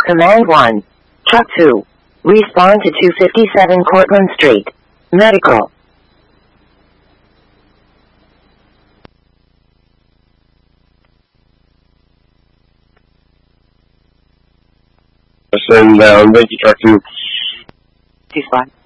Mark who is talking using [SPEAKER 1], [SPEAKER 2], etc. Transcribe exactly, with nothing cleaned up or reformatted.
[SPEAKER 1] Command one. Truck two. Respond to two fifty-seven Cortlandt Street. Medical.
[SPEAKER 2] Send down. Thank you, Truck two.
[SPEAKER 1] Two spot.